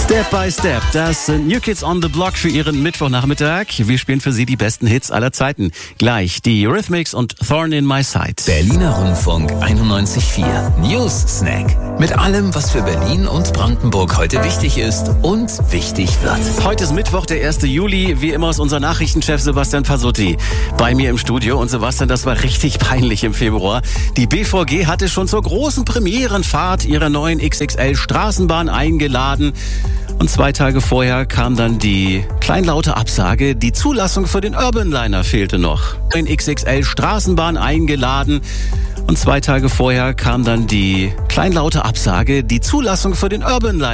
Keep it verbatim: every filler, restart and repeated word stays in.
Step by Step, das sind New Kids on the Block für Ihren Mittwochnachmittag. Wir spielen für Sie die besten Hits aller Zeiten. Gleich die Eurythmics und Thorn in My Side. Berliner Rundfunk einundneunzig Komma vier News Snack. Mit allem, was für Berlin und Brandenburg heute wichtig ist und wichtig wird. Heute ist Mittwoch, der erste Juli. Wie immer ist unser Nachrichtenchef Sebastian Pasotti bei mir im Studio. Und Sebastian, das war richtig peinlich im Februar. Die B V G hatte schon zur großen Premierenfahrt ihrer neuen X X L-Straßenbahn eingeladen. Und zwei Tage vorher kam dann die kleinlaute Absage, die Zulassung für den Urbanliner fehlte noch. In X X L-Straßenbahn eingeladen. Und zwei Tage vorher kam dann die kleinlaute Absage, die Zulassung für den Urbanliner.